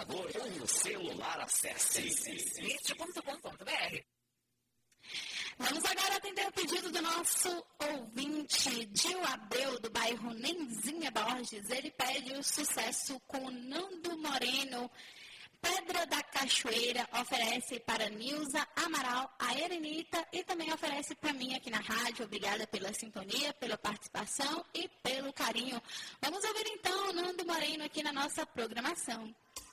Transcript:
computador ou no celular, acesse it.com.br. Vamos agora atender o pedido do nosso ouvinte, Gil Abreu, do bairro Nenzinha Borges. Ele pede o sucesso com Nando Moreno. Pedra da Cachoeira oferece para Nilza Amaral, a Erenita e também oferece para mim aqui na rádio. Obrigada pela sintonia, pela participação e pelo carinho. Vamos ouvir então o Nando Moreno aqui na nossa programação.